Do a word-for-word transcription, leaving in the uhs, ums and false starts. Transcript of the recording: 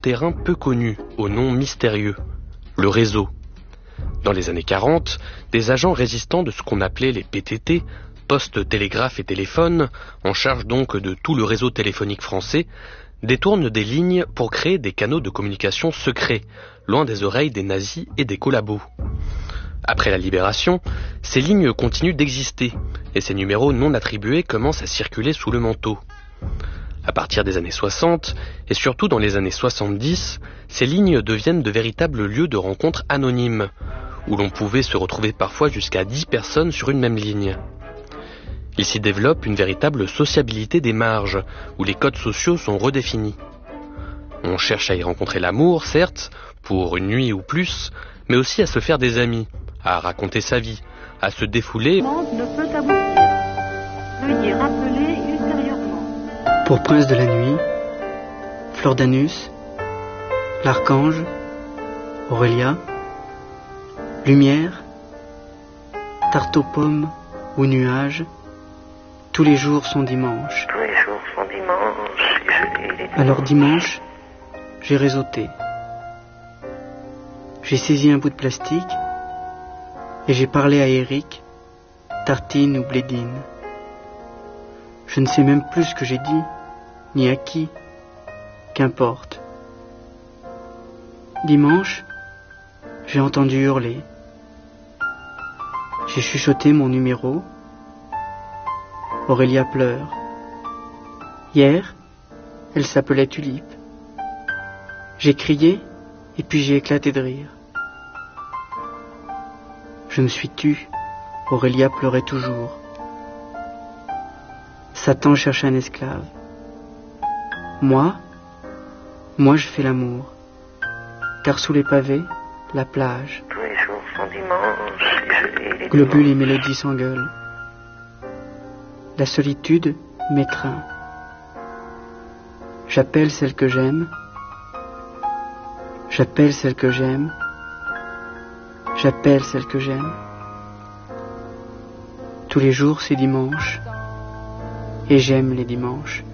terrain peu connu, au nom mystérieux, le réseau. Dans les années quarante, des agents résistants de ce qu'on appelait les P T T, Poste, Télégraphe et Téléphone, en charge donc de tout le réseau téléphonique français, détournent des lignes pour créer des canaux de communication secrets, loin des oreilles des nazis et des collabos. Après la Libération, ces lignes continuent d'exister, et ces numéros non attribués commencent à circuler sous le manteau. À partir des années soixante, et surtout dans les années soixante-dix, ces lignes deviennent de véritables lieux de rencontres anonymes, où l'on pouvait se retrouver parfois jusqu'à dix personnes sur une même ligne. Il s'y développe une véritable sociabilité des marges, où les codes sociaux sont redéfinis. On cherche à y rencontrer l'amour, certes, pour une nuit ou plus, mais aussi à se faire des amis, à raconter sa vie, à se défouler. Ne peut aboutir. Veuillez rappeler ultérieurement. Pour Prince de la Nuit, Fleur d'Anus, l'Archange, Aurélia, Lumière, Tarte aux pommes ou nuages, tous les jours sont dimanche. Tous les jours sont dimanche. Alors dimanche, j'ai réseauté. J'ai saisi un bout de plastique et j'ai parlé à Eric, Tartine ou Blédine. Je ne sais même plus ce que j'ai dit, ni à qui, qu'importe. Dimanche, j'ai entendu hurler. J'ai chuchoté mon numéro. Aurélia pleure. Hier, elle s'appelait Tulipe. J'ai crié et puis j'ai éclaté de rire. Je me suis tue. Aurélia pleurait toujours. Satan cherche un esclave. Moi, moi je fais l'amour. Car sous les pavés, la plage. Tous les jours sont dimanche. Globules et mélodies s'engueulent. La solitude m'étreint. J'appelle celle que j'aime. J'appelle celle que j'aime. J'appelle celle que j'aime. Tous les jours c'est dimanche. Et j'aime les dimanches.